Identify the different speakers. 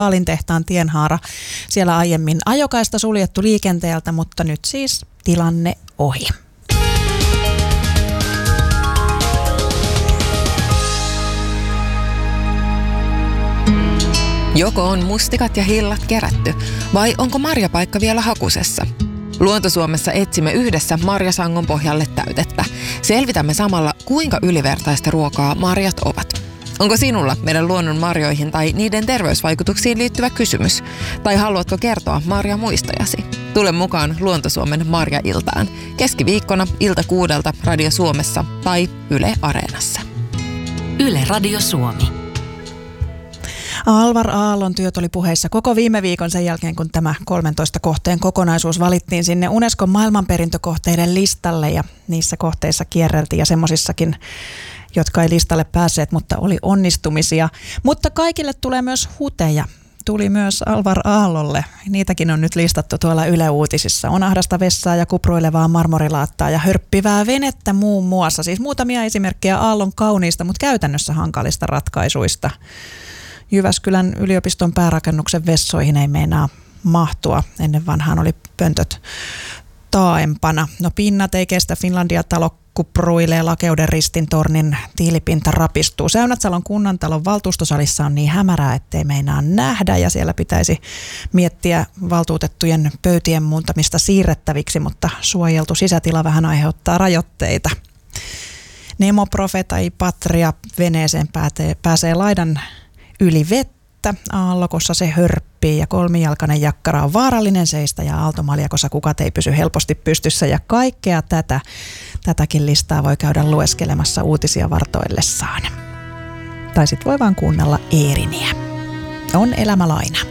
Speaker 1: Aalintehtaan tienhaara. Siellä aiemmin ajokaista suljettu liikenteeltä, mutta nyt siis tilanne ohi.
Speaker 2: Joko on mustikat ja hillat kerätty, vai onko marjapaikka vielä hakusessa? Luontosuomessa etsimme yhdessä marjasangon pohjalle täytettä. Selvitämme samalla, kuinka ylivertaista ruokaa marjat ovat. Onko sinulla meidän luonnon marjoihin tai niiden terveysvaikutuksiin liittyvä kysymys? Tai haluatko kertoa marjamuistojasi? Tule mukaan Luontosuomen Marja-iltaan. Keskiviikkona ilta 6 Radio Suomessa tai Yle Areenassa.
Speaker 3: Yle Radio Suomi.
Speaker 1: Alvar Aallon työt oli puheissa koko viime viikon sen jälkeen, kun tämä 13 kohteen kokonaisuus valittiin sinne Unescon maailmanperintökohteiden listalle ja niissä kohteissa kierreltiin ja semmosissakin, jotka ei listalle päässeet, mutta oli onnistumisia. Mutta kaikille tulee myös huteja. Tuli myös Alvar Aallolle. Niitäkin on nyt listattu tuolla Yle Uutisissa. On ahdasta vessaa ja kupruilevaa marmorilaattaa ja hörppivää venettä muun muassa. Siis muutamia esimerkkejä Aallon kauniista, mutta käytännössä hankalista ratkaisuista. Jyväskylän yliopiston päärakennuksen vessoihin ei meinaa mahtua. Ennen vanhaan oli pöntöt taaempana. No pinnat ei kestä, Finlandia-talo kupruilee, Lakeuden ristin tornin tiilipinta rapistuu. Säynätsalon kunnantalon valtuustosalissa on niin hämärää, ettei meinaa nähdä ja siellä pitäisi miettiä valtuutettujen pöytien muuntamista siirrettäviksi, mutta suojeltu sisätila vähän aiheuttaa rajoitteita. Nemo, Profeta ja Patria veneeseen pääsee laidan yli vettä. Aallokossa se hörppii ja kolmijalkainen jakkara on vaarallinen seistä ja aaltomaljakossa kukat ei pysy helposti pystyssä ja kaikkea tätäkin listaa voi käydä lueskelemassa uutisia vartoillessaan. Tai sit voi vaan kuunnella Eeriniä. On elämä laina.